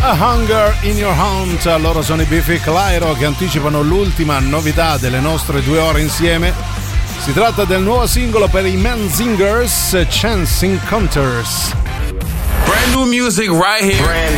A Hunger in Your Hunt. Loro sono i Biffy Clyro che anticipano l'ultima novità delle nostre 2 ore insieme. Si tratta del nuovo singolo per i Menzingers, Chance Encounters. Brand new music right here.